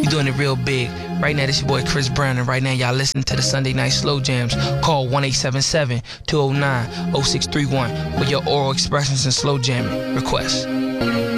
We doing it real big. Right now, this your boy Chris Brown, and right now y'all listening to the Sunday Night Slow Jams. Call 1-877-209-0631 for your oral expressions and slow jamming requests.